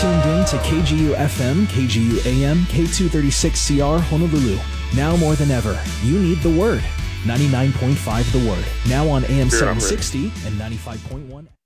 tuned in to KGU FM, KGU AM, K236CR Honolulu. Now more than ever, you need the Word. 99.5 The Word. Now on AM 760 and 95.1.